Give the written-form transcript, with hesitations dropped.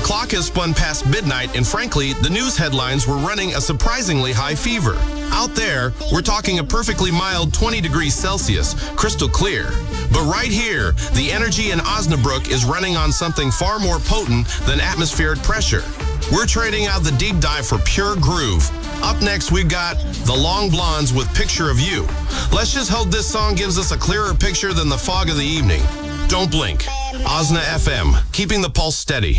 The clock has spun past midnight, and frankly, the news headlines were running a surprisingly high fever. Out there, we're talking a perfectly mild 20 degrees Celsius, crystal clear. But right here, the energy in Osnabrück is running on something far more potent than atmospheric pressure. We're trading out the deep dive for pure groove. Up next, we've got the Long Blondes with Picture of You. Let's just hope this song gives us a clearer picture than the fog of the evening. Don't blink. Osna FM, keeping the pulse steady.